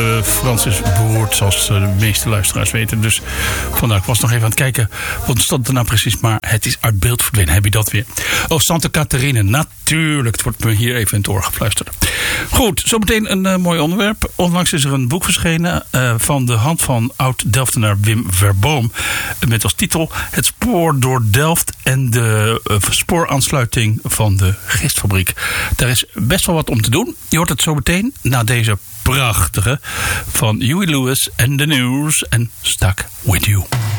Francis behoort, zoals de meeste luisteraars weten. Dus vandaar, ik was nog even aan het kijken wat stond er nou precies, maar het is uit beeld verdwenen. Heb je dat weer? Oh, Santa Catharina, natuurlijk. Het wordt me hier even in het oor gefluisterd. Goed, zometeen een mooi onderwerp. Onlangs is er een boek verschenen van de hand van oud-Delftenaar Wim Verboom. Met als titel Het spoor door Delft en de spooraansluiting van de Gistfabriek. Daar is best wel wat om te doen. Je hoort het zo meteen na deze prachtige van Huey Lewis en The News en Stuck With You.